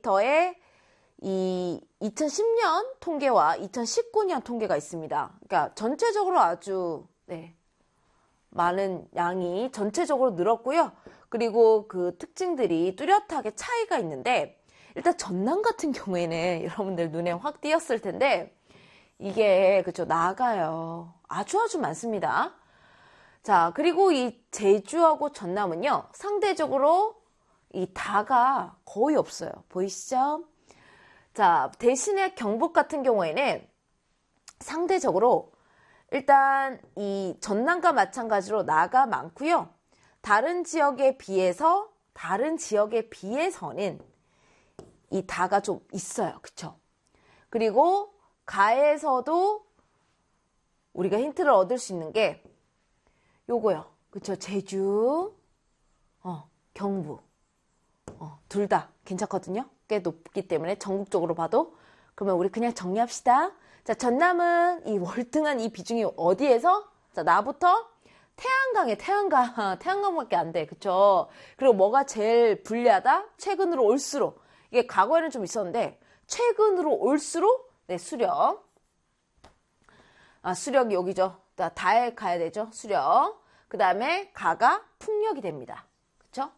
데이터에 이 2010년 통계와 2019년 통계가 있습니다. 그러니까 전체적으로 아주 많은 양이 전체적으로 늘었고요. 그리고 그 특징들이 뚜렷하게 차이가 있는데 일단 전남 같은 경우에는 여러분들 눈에 확 띄었을 텐데 이게 그쵸 나가요. 아주 많습니다. 자, 그리고 이 제주하고 전남은요 상대적으로 이 다가 거의 없어요. 보이시죠? 자, 대신에 경북 같은 경우에는 상대적으로 일단 이 전남과 마찬가지로 나가 많고요. 다른 지역에 비해서는 이 다가 좀 있어요. 그쵸? 그리고 가에서도 우리가 힌트를 얻을 수 있는 게 요거요. 그쵸? 제주, 경북. 둘 다 괜찮거든요. 꽤 높기 때문에 전국적으로 봐도. 그러면 우리 그냥 정리합시다. 자, 전남은 이 월등한 이 비중이 어디에서? 자, 나부터 태양광밖에 안 돼. 그쵸? 그리고 뭐가 제일 불리하다? 최근으로 올수록. 이게 과거에는 좀 있었는데, 최근으로 올수록, 수력. 수력이 여기죠. 다에 가야 되죠. 수력. 그 다음에 가가 풍력이 됩니다. 그쵸?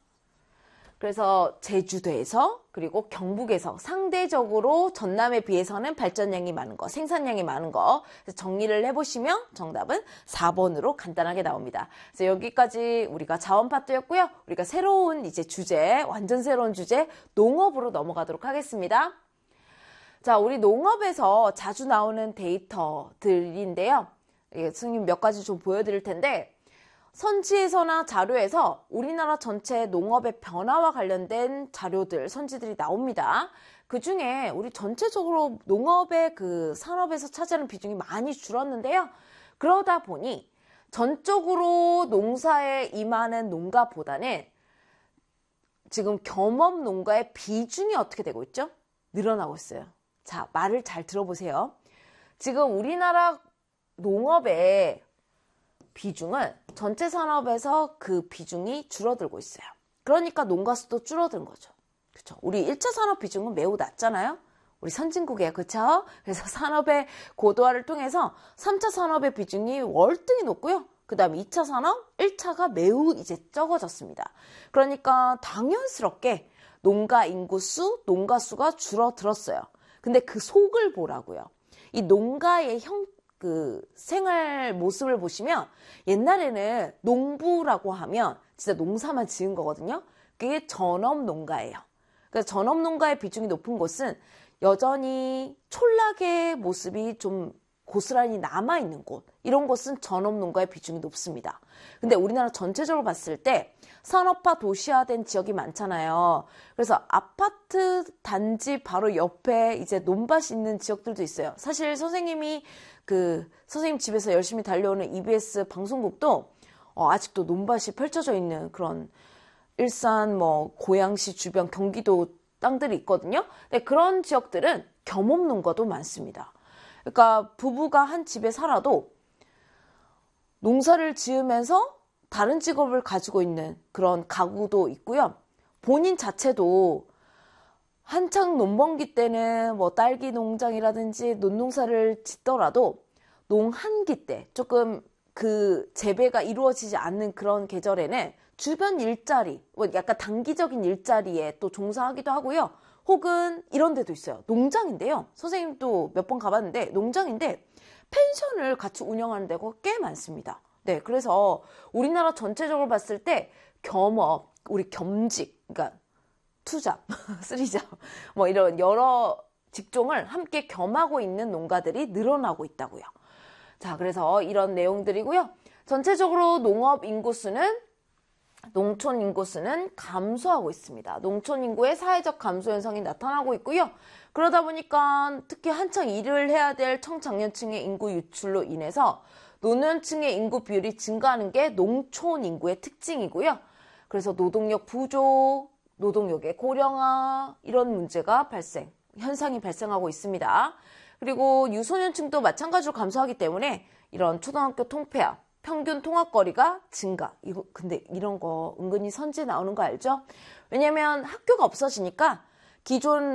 그래서 제주도에서 그리고 경북에서 상대적으로 전남에 비해서는 발전량이 많은 거, 생산량이 많은 거 정리를 해보시면 정답은 4번으로 간단하게 나옵니다. 그래서 여기까지 우리가 자원 파트였고요. 우리가 새로운 이제 주제, 완전 새로운 주제 농업으로 넘어가도록 하겠습니다. 자, 우리 농업에서 자주 나오는 데이터들인데요. 선생님 몇 가지 좀 보여드릴 텐데 선지에서나 자료에서 우리나라 전체 농업의 변화와 관련된 자료들, 선지들이 나옵니다. 그 중에 우리 전체적으로 농업의 그 산업에서 차지하는 비중이 많이 줄었는데요. 그러다 보니 전적으로 농사에 임하는 농가보다는 지금 겸업 농가의 비중이 어떻게 되고 있죠? 늘어나고 있어요. 자, 말을 잘 들어보세요. 지금 우리나라 농업의 비중은 전체 산업에서 그 비중이 줄어들고 있어요. 그러니까 농가 수도 줄어든 거죠. 그렇죠? 우리 1차 산업 비중은 매우 낮잖아요. 우리 선진국이에요. 그렇죠? 그래서 산업의 고도화를 통해서 3차 산업의 비중이 월등히 높고요. 그 다음에 2차 산업, 1차가 매우 이제 적어졌습니다. 그러니까 당연스럽게 농가 인구수, 농가 수가 줄어들었어요. 근데 그 속을 보라고요. 이 농가의 생활 모습을 보시면 옛날에는 농부라고 하면 진짜 농사만 지은 거거든요. 그게 전업 농가예요. 그래서 전업 농가의 비중이 높은 곳은 여전히 촌락의 모습이 좀 고스란히 남아있는 곳, 이런 곳은 전업 농가의 비중이 높습니다. 근데 우리나라 전체적으로 봤을 때 산업화 도시화된 지역이 많잖아요. 그래서 아파트 단지 바로 옆에 이제 논밭이 있는 지역들도 있어요. 사실 선생님 집에서 열심히 달려오는 EBS 방송국도 아직도 논밭이 펼쳐져 있는 그런 일산, 고양시 주변 경기도 땅들이 있거든요. 근데 그런 지역들은 겸업 농가도 많습니다. 그러니까 부부가 한 집에 살아도 농사를 지으면서 다른 직업을 가지고 있는 그런 가구도 있고요. 본인 자체도 한창 논번기 때는 딸기 농장이라든지 논농사를 짓더라도 농한기 때 조금 그 재배가 이루어지지 않는 그런 계절에는 주변 일자리, 약간 단기적인 일자리에 또 종사하기도 하고요. 혹은 이런 데도 있어요. 농장인데요. 선생님도 몇 번 가봤는데 농장인데 펜션을 같이 운영하는 데가 꽤 많습니다. 네, 그래서 우리나라 전체적으로 봤을 때 겸업, 우리 겸직, 그러니까 투잡, 쓰리잡, 이런 여러 직종을 함께 겸하고 있는 농가들이 늘어나고 있다고요. 자, 그래서 이런 내용들이고요. 전체적으로 농촌 인구수는 감소하고 있습니다. 농촌 인구의 사회적 감소 현상이 나타나고 있고요. 그러다 보니까 특히 한창 일을 해야 될 청장년층의 인구 유출로 인해서 노년층의 인구 비율이 증가하는 게 농촌 인구의 특징이고요. 그래서 노동력 부족, 노동력의 고령화 이런 문제가 현상이 발생하고 있습니다. 그리고 유소년층도 마찬가지로 감소하기 때문에 이런 초등학교 통폐합, 평균 통학거리가 증가. 근데 이런 거 은근히 선지에 나오는 거 알죠? 왜냐면 학교가 없어지니까 기존